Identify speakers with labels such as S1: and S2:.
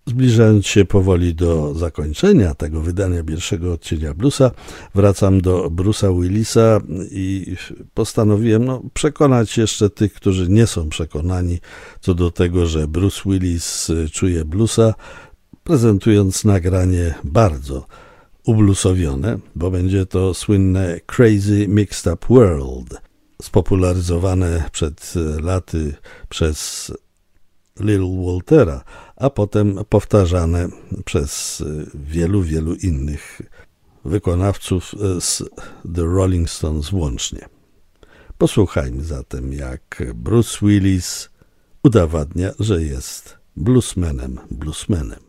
S1: Zbliżając się powoli do zakończenia tego wydania pierwszego odcienia bluesa, wracam do Bruce'a Willisa i postanowiłem przekonać jeszcze tych, którzy nie są przekonani co do tego, że Bruce Willis czuje bluesa, prezentując nagranie bardzo ubluesowione, bo będzie to słynne Crazy Mixed Up World, spopularyzowane przed laty przez Little Waltera, a potem powtarzane przez wielu innych wykonawców z The Rolling Stones włącznie. Posłuchajmy zatem, jak Bruce Willis udowadnia, że jest bluesmanem.